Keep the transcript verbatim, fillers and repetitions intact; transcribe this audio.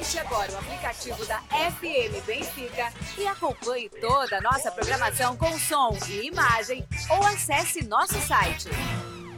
Baixe agora o aplicativo da F M Benfica e acompanhe toda a nossa programação com som e imagem ou acesse nosso site